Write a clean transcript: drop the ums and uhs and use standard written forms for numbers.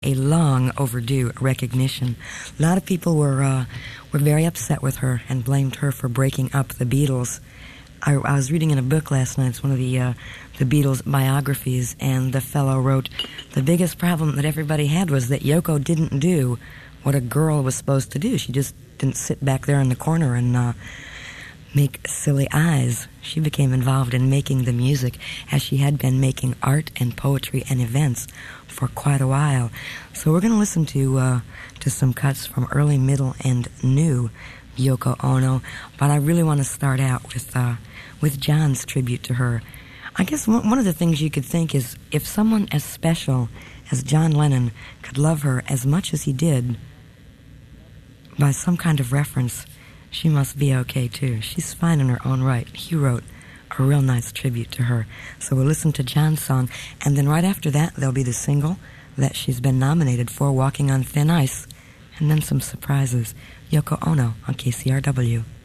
a long overdue recognition. A lot of people were very upset with her and blamed her for breaking up the Beatles. I was reading in a book last night. It's one of the Beatles biographies, and the fellow wrote, the biggest problem that everybody had was that Yoko didn't do what a girl was supposed to do. She just didn't sit back there in the corner and make silly eyes. She became involved in making the music, as she had been making art and poetry and events for quite a while. So we're going to listen to some cuts from early, middle, and new Yoko Ono, but I really want to start out with John's tribute to her. I guess one of the things you could think is, if someone as special as John Lennon could love her as much as he did, by some kind of reference, she must be okay too. She's fine in her own right. He wrote a real nice tribute to her. So we'll listen to John's song, and then right after that, there'll be the single that she's been nominated for, Walking on Thin Ice, and then some surprises. Yoko Ono on KCRW.